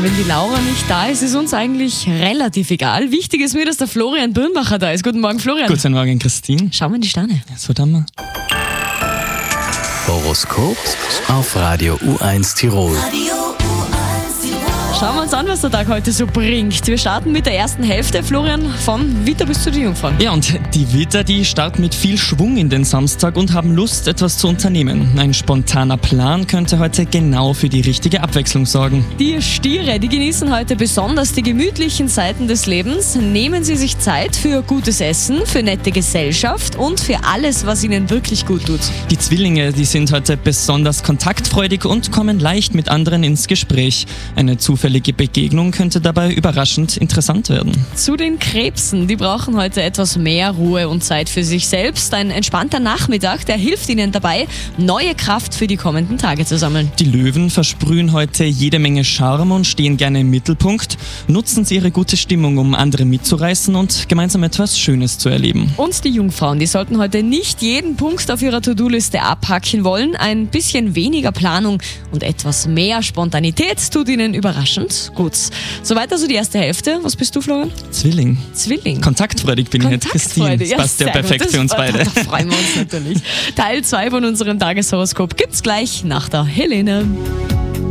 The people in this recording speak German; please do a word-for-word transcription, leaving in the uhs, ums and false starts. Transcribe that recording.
wenn die Laura nicht da ist, ist uns eigentlich relativ egal. Wichtig ist mir, dass der Florian Birnbacher da ist. Guten Morgen, Florian. Guten Morgen, Christine. Schauen wir in die Sterne. So, dann mal. Horoskop auf Radio U eins Tirol. Schauen wir uns an, was der Tag heute so bringt. Wir starten mit der ersten Hälfte, Florian, von Widder bis zu den Jungfrauen. Ja, und die Widder, die starten mit viel Schwung in den Samstag und haben Lust, etwas zu unternehmen. Ein spontaner Plan könnte heute genau für die richtige Abwechslung sorgen. Die Stiere, die genießen heute besonders die gemütlichen Seiten des Lebens. Nehmen Sie sich Zeit für gutes Essen, für nette Gesellschaft und für alles, was Ihnen wirklich gut tut. Die Zwillinge, die sind heute besonders kontaktfreudig und kommen leicht mit anderen ins Gespräch. Eine zufällige Begegnung könnte dabei überraschend interessant werden. Zu den Krebsen, die brauchen heute etwas mehr Ruhe und Zeit für sich selbst. Ein entspannter Nachmittag, der hilft ihnen dabei, neue Kraft für die kommenden Tage zu sammeln. Die Löwen versprühen heute jede Menge Charme und stehen gerne im Mittelpunkt. Nutzen Sie ihre gute Stimmung, um andere mitzureißen und gemeinsam etwas Schönes zu erleben. Und die Jungfrauen, die sollten heute nicht jeden Punkt auf ihrer To-Do-Liste abhacken wollen. Ein bisschen weniger Planung und etwas mehr Spontanität tut ihnen überraschend gut. Soweit also die erste Hälfte. Was bist du, Florian? Zwilling. Zwilling. Kontaktfreudig bin ich jetzt, Christine. Das Ja, passt ja perfekt gut. für uns Das, beide. Da, da freuen wir uns natürlich. Teil zwei von unserem Tageshoroskop gibt's gleich nach der Helene.